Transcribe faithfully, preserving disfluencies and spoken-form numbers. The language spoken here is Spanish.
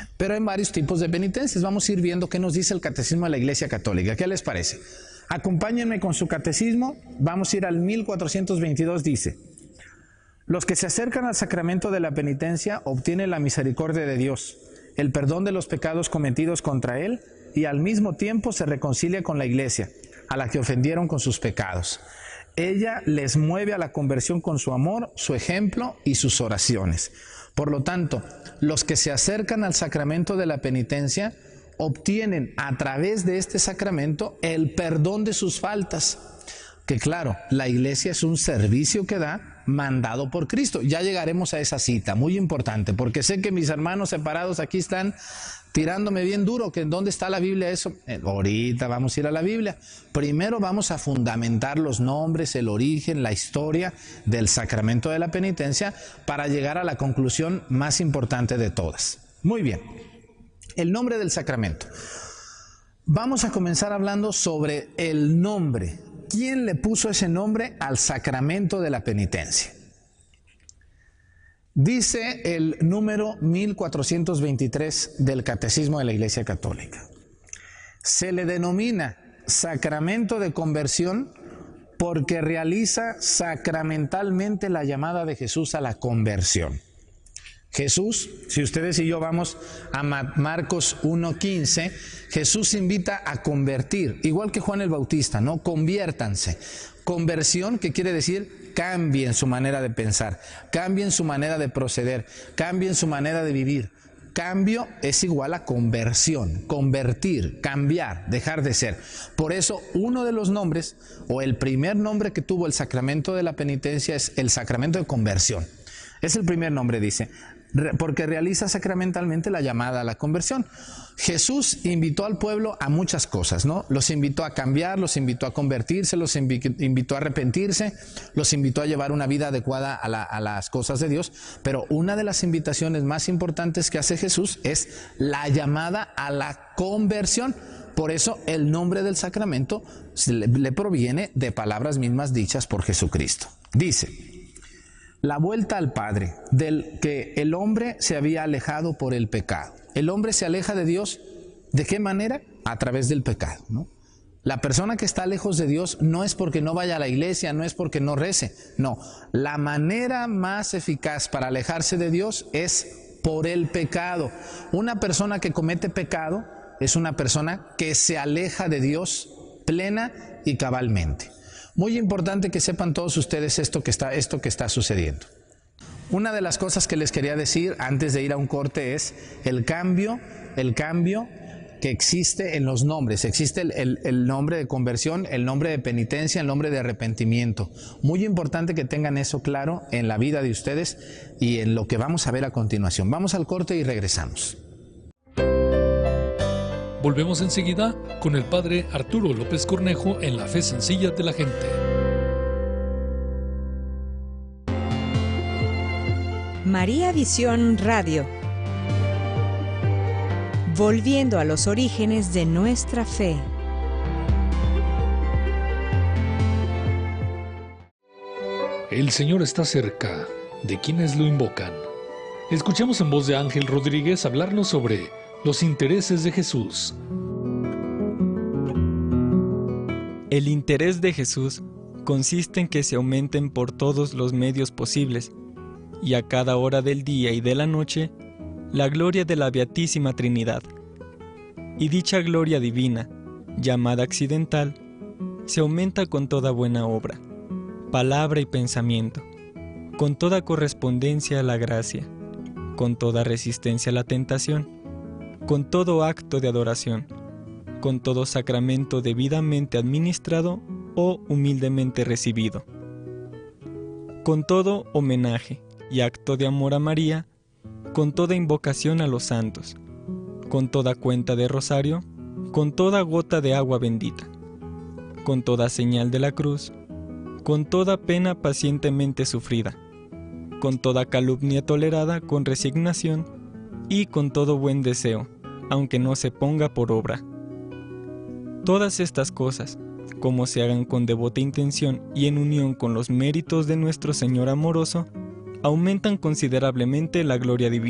Pero hay varios tipos de penitencias. Vamos a ir viendo qué nos dice el Catecismo de la Iglesia Católica. ¿Qué les parece? Acompáñenme con su catecismo. Vamos a ir al mil cuatrocientos veintidós. Dice: los que se acercan al sacramento de la penitencia obtienen la misericordia de Dios, el perdón de los pecados cometidos contra Él, y al mismo tiempo se reconcilia con la Iglesia, a la que ofendieron con sus pecados. Ella les mueve a la conversión con su amor, su ejemplo y sus oraciones. Por lo tanto, los que se acercan al sacramento de la penitencia obtienen a través de este sacramento el perdón de sus faltas. Que claro, la Iglesia es un servicio que da mandado por Cristo. Ya llegaremos a esa cita, muy importante, porque sé que mis hermanos separados aquí están tirándome bien duro, que en dónde está la Biblia eso. Eh, ahorita vamos a ir a la Biblia. Primero vamos a fundamentar los nombres, el origen, la historia del sacramento de la penitencia para llegar a la conclusión más importante de todas. Muy bien, el nombre del sacramento. Vamos a comenzar hablando sobre el nombre. ¿Quién le puso ese nombre al sacramento de la penitencia? Dice el número mil cuatrocientos veintitrés del Catecismo de la Iglesia Católica: se le denomina sacramento de conversión porque realiza sacramentalmente la llamada de Jesús a la conversión. Jesús, si ustedes y yo vamos a Marcos uno quince, Jesús invita a convertir, igual que Juan el Bautista, ¿no? Conviértanse. Conversión, que quiere decir cambien su manera de pensar, cambien su manera de proceder, cambien su manera de vivir. Cambio es igual a conversión, convertir, cambiar, dejar de ser. Por eso uno de los nombres, o el primer nombre que tuvo el sacramento de la penitencia, es el sacramento de conversión. Es el primer nombre, dice, porque realiza sacramentalmente la llamada a la conversión. Jesús invitó al pueblo a muchas cosas, ¿no? Los invitó a cambiar, los invitó a convertirse, los invitó a arrepentirse, los invitó a llevar una vida adecuada a, la, a las cosas de Dios, pero una de las invitaciones más importantes que hace Jesús es la llamada a la conversión. Por eso el nombre del sacramento le, le proviene de palabras mismas dichas por Jesucristo. Dice: la vuelta al Padre, del que el hombre se había alejado por el pecado. El hombre se aleja de Dios, ¿de qué manera? A través del pecado, ¿no? La persona que está lejos de Dios no es porque no vaya a la iglesia, no es porque no rece, no. La manera más eficaz para alejarse de Dios es por el pecado. Una persona que comete pecado es una persona que se aleja de Dios plena y cabalmente. Muy importante que sepan todos ustedes esto que está, esto que está sucediendo. Una de las cosas que les quería decir antes de ir a un corte es el cambio, el cambio que existe en los nombres. Existe el, el, el nombre de conversión, el nombre de penitencia, el nombre de arrepentimiento. Muy importante que tengan eso claro en la vida de ustedes y en lo que vamos a ver a continuación. Vamos al corte y regresamos. Volvemos enseguida con el Padre Arturo López Cornejo en La Fe Sencilla de la Gente. María Visión Radio. Volviendo a los orígenes de nuestra fe. El Señor está cerca de quienes lo invocan. Escuchemos en voz de Ángel Rodríguez hablarnos sobre los intereses de Jesús. El interés de Jesús consiste en que se aumenten por todos los medios posibles, y a cada hora del día y de la noche, la gloria de la Beatísima Trinidad. Y dicha gloria divina, llamada accidental, se aumenta con toda buena obra, palabra y pensamiento, con toda correspondencia a la gracia, con toda resistencia a la tentación, con todo acto de adoración, con todo sacramento debidamente administrado o humildemente recibido, con todo homenaje y acto de amor a María, con toda invocación a los santos, con toda cuenta de rosario, con toda gota de agua bendita, con toda señal de la cruz, con toda pena pacientemente sufrida, con toda calumnia tolerada con resignación, y con todo buen deseo, aunque no se ponga por obra. Todas estas cosas, como se hagan con devota intención y en unión con los méritos de nuestro Señor amoroso, aumentan considerablemente la gloria divina.